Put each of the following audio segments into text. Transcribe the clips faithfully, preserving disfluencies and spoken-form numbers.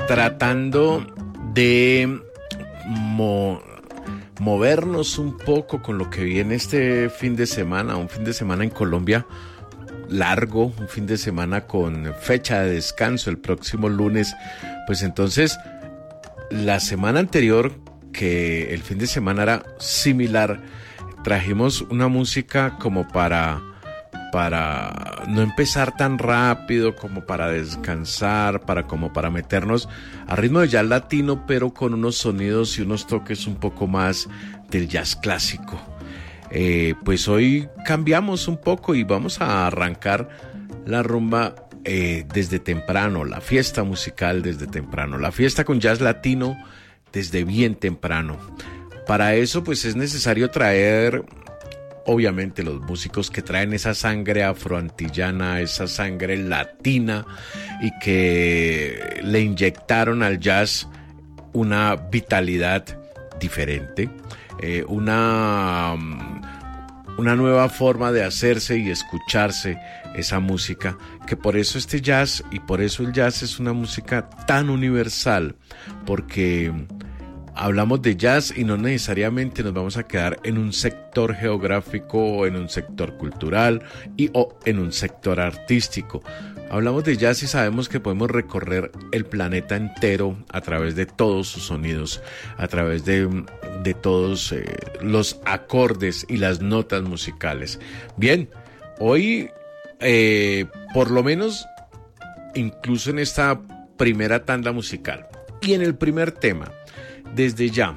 tratando de mo- movernos un poco con lo que viene este fin de semana, un fin de semana en Colombia largo, un fin de semana con fecha de descanso el próximo lunes. Pues entonces, la semana anterior, que el fin de semana era similar, trajimos una música como para para no empezar tan rápido, como para descansar, para como para meternos a ritmo de jazz latino, pero con unos sonidos y unos toques un poco más del jazz clásico. Eh, pues hoy cambiamos un poco y vamos a arrancar la rumba eh, desde temprano, la fiesta musical desde temprano, la fiesta con jazz latino desde bien temprano. Para eso pues es necesario traer obviamente los músicos que traen esa sangre afroantillana, esa sangre latina y que le inyectaron al jazz una vitalidad diferente, eh, una, una nueva forma de hacerse y escucharse esa música, que por eso este jazz y por eso el jazz es una música tan universal, porque hablamos de jazz y no necesariamente nos vamos a quedar en un sector geográfico o en un sector cultural y o en un sector artístico. Hablamos de jazz y sabemos que podemos recorrer el planeta entero a través de todos sus sonidos, a través de, de todos eh, los acordes y las notas musicales. Bien, hoy eh, por lo menos incluso en esta primera tanda musical y en el primer tema, desde ya,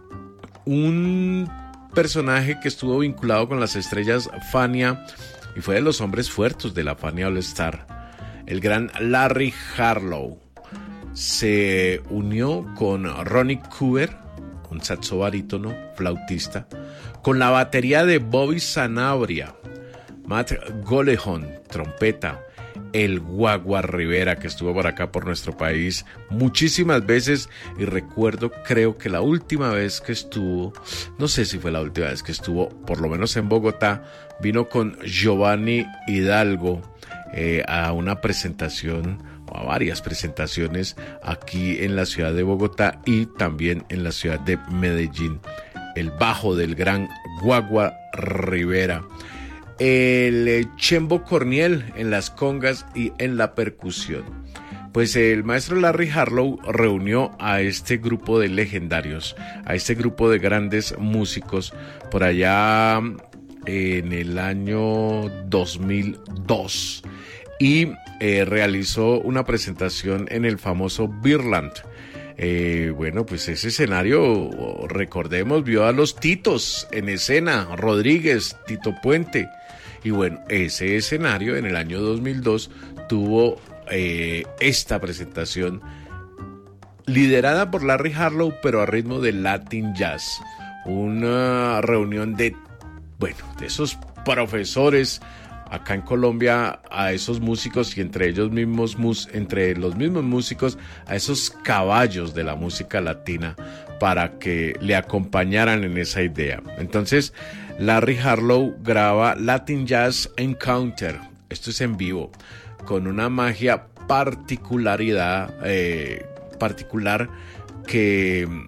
un personaje que estuvo vinculado con las estrellas Fania y fue de los hombres fuertes de la Fania All Star, el gran Larry Harlow, se unió con Ronnie Cooper, un saxo barítono, flautista, con la batería de Bobby Sanabria, Matt Golejon, trompeta, el Guagua Rivera, que estuvo por acá por nuestro país muchísimas veces, y recuerdo, creo que la última vez que estuvo, no sé si fue la última vez que estuvo, por lo menos en Bogotá, vino con Giovanni Hidalgo eh, a una presentación o a varias presentaciones aquí en la ciudad de Bogotá y también en la ciudad de Medellín. El bajo del gran Guagua Rivera. El Chembo Corniel en las congas y en la percusión. Pues el maestro Larry Harlow reunió a este grupo de legendarios, a este grupo de grandes músicos por allá en el año dos mil dos y eh, realizó una presentación en el famoso Beerland. Eh, bueno, pues ese escenario, recordemos, vio a los Titos en escena, Rodríguez, Tito Puente. Y bueno, ese escenario en el año dos mil dos tuvo eh, esta presentación liderada por Larry Harlow, pero a ritmo de Latin Jazz. Una reunión de, bueno, de esos profesores acá en Colombia, a esos músicos y entre ellos mismos, mus, entre los mismos músicos, a esos caballos de la música latina para que le acompañaran en esa idea. Entonces, Larry Harlow graba Latin Jazz Encounter, esto es en vivo, con una magia particularidad, eh, particular que